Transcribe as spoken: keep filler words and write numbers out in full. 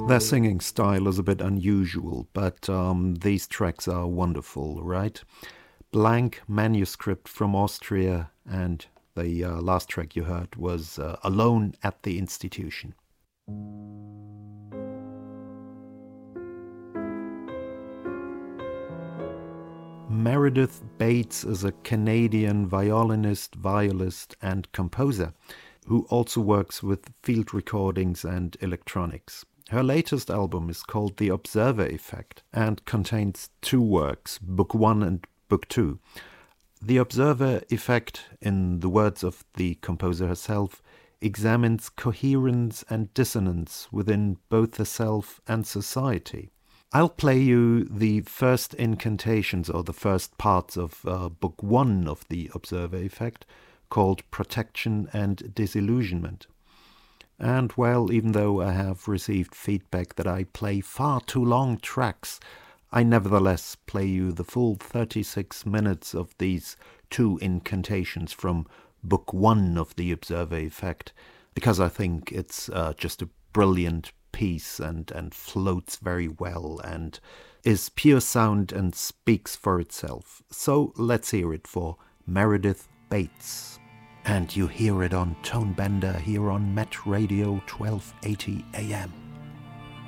Their singing style is a bit unusual, but um, these tracks are wonderful, right? Blank Manuscript from Austria, and the uh, last track you heard was uh, Alone at the Institution. Meredith Bates is a Canadian violinist, violist, and composer who also works with field recordings and electronics. Her latest album is called The Observer Effect and contains two works, Book One and Book Two. The Observer Effect, in the words of the composer herself, examines coherence and dissonance within both the self and society. I'll play you the first incantations or the first parts of uh, Book One of The Observer Effect, called Protection and Disillusionment. And well, even though I have received feedback that I play far too long tracks, I nevertheless play you the full thirty-six minutes of these two incantations from Book One of The Observer Effect, because I think it's uh, just a brilliant piece and, and floats very well and is pure sound and speaks for itself. So let's hear it for Meredith Bates. And you hear it on Tonebender here on Met Radio twelve eighty A M.